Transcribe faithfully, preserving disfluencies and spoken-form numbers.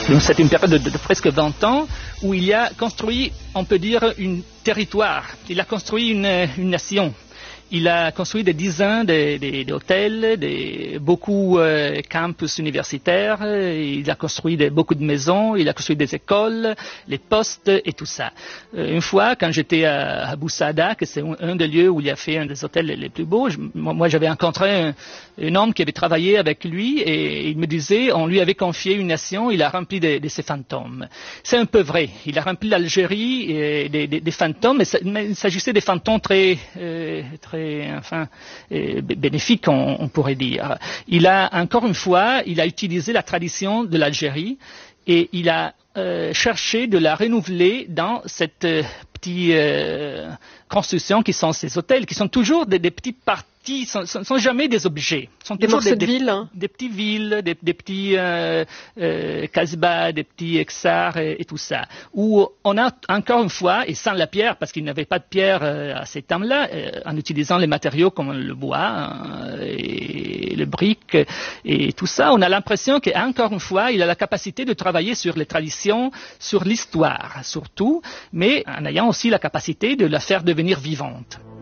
C'est une période de, de, de presque vingt ans où il a construit, on peut dire, un territoire. Il a construit une, une nation. Il a construit des dizaines d'hôtels, de, de beaucoup de euh, campus universitaires, il a construit de, beaucoup de maisons, il a construit des écoles, les postes et tout ça. Euh, une fois, quand j'étais à, à Boussada, que c'est un, un des lieux où il a fait un des hôtels les, les plus beaux, je, moi j'avais rencontré un, un homme qui avait travaillé avec lui et il me disait, on lui avait confié une nation, il a rempli de, de ses fantômes. C'est un peu vrai, il a rempli l'Algérie des de, de fantômes, mais, ça, mais il s'agissait des fantômes très, euh, très enfin euh, bénéfique, on, on pourrait dire. Il a encore une fois, il a utilisé la tradition de l'Algérie et il a euh, cherché de la renouveler dans cette euh, petite euh, construction qui sont ces hôtels, qui sont toujours des, des petites parties. Ce ne sont, sont jamais des objets. Ce sont des toujours morceaux des, de ville, hein. des, des petites villes, des, des petits euh, euh, casbahs, des petits hexars et, et tout ça. Où on a encore une fois, et sans la pierre, parce qu'il n'y avait pas de pierre euh, à ces temps-là, euh, en utilisant les matériaux comme le bois euh, et le brique et tout ça, on a l'impression qu'encore une fois, il a la capacité de travailler sur les traditions, sur l'histoire surtout, mais en ayant aussi la capacité de la faire devenir vivante.